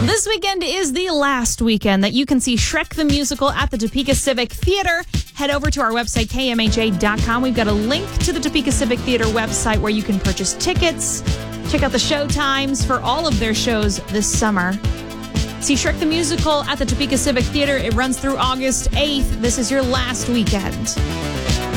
This weekend is the last weekend that you can see Shrek the Musical at the Topeka Civic Theater. Head over to our website, kmha.com. We've got a link to the Topeka Civic Theater website where you can purchase tickets, check out the show times for all of their shows this summer. See Shrek the Musical at the Topeka Civic Theater. It runs through August 8th. This is your last weekend.